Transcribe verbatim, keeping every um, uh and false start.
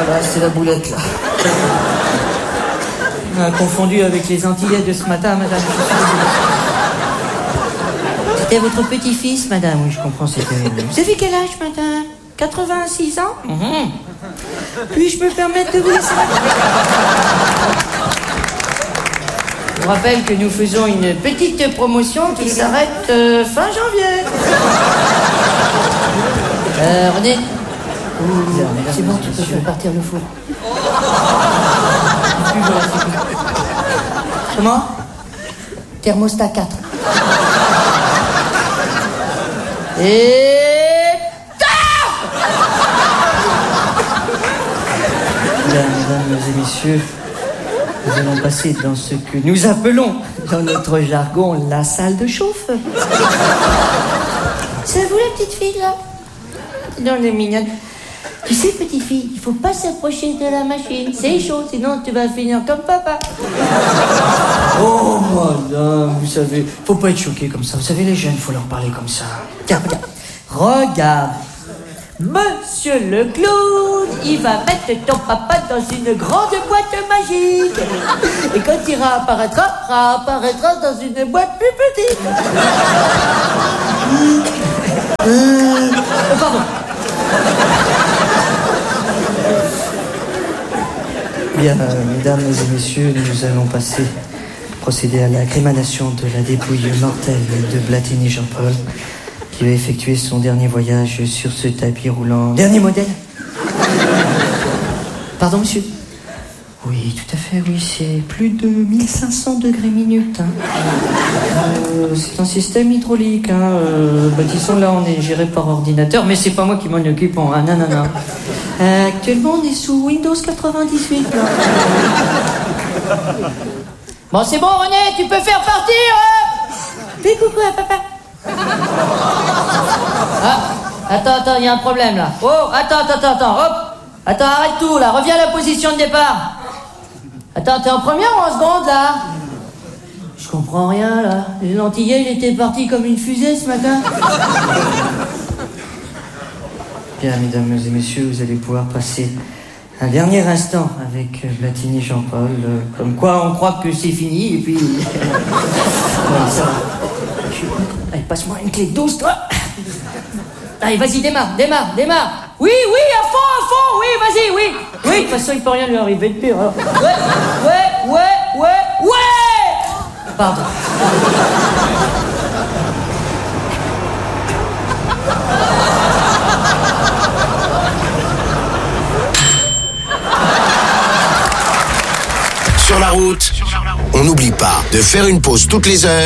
Ah, c'est la boulette, là. On a confondu avec les Antillais de ce matin, madame. C'était votre petit-fils, madame. Oui, je comprends, c'était... Vous avez quel âge, madame? quatre-vingt-six ans? Mmh. Puis-je me permettre de vous laisser? Je vous rappelle que nous faisons une petite promotion qui s'arrête euh, fin janvier. Euh, René. Ouh, c'est bon, tu peux faire partir le four. Comment? Thermostat quatre. Et... Mesdames et messieurs, nous allons passer dans ce que nous appelons, dans notre jargon, la salle de chauffe. C'est vous la petite fille, là? Non, elle est mignonne. Tu sais, petite fille, il faut pas s'approcher de la machine. C'est chaud, sinon tu vas finir comme papa. Oh, madame, vous savez, faut pas être choqué comme ça. Vous savez, les jeunes, faut leur parler comme ça. Tiens, regarde. Regarde. Monsieur le clown, il va mettre ton papa dans une grande boîte magique. Et quand il réapparaîtra, réapparaîtra dans une boîte plus petite. euh, oh, pardon. Bien, euh, mesdames et messieurs, nous allons passer, procéder à la crémation de la dépouille mortelle de Blatini Jean-Paul, qui va effectuer son dernier voyage sur ce tapis roulant. Dernier modèle? Pardon, monsieur? Oui, tout à fait, oui, c'est plus de mille cinq cents degrés minutes. Hein. Euh, c'est un système hydraulique. Hein. Euh, bah, disons, là, on est géré par ordinateur, mais c'est pas moi qui m'en occupe. Hein. Non, non, non. Euh, actuellement, on est sous Windows quatre-vingt-dix-huit. Là. Bon, c'est bon, René, tu peux faire partir. Hein. Fais coucou à papa. Ah, attends, attends, il y a un problème là. Oh, attends, attends, attends, hop. Attends, arrête tout là, reviens à la position de départ. Attends, t'es en première ou en seconde là? Je comprends rien là. Les Antillais, il était parti comme une fusée ce matin. Bien, mesdames et messieurs, vous allez pouvoir passer un dernier instant avec Blatini Jean-Paul. Euh, comme quoi, on croit que c'est fini et puis... ouais, ça va. Allez, passe-moi une clé de douze, toi. Allez, vas-y, démarre, démarre, démarre. Oui, oui, à fond, à fond, oui, vas-y, oui. Oui, de toute façon, il peut rien lui arriver de pire. Alors. Ouais, ouais, ouais, ouais, ouais. Pardon. Sur la route, on n'oublie pas de faire une pause toutes les heures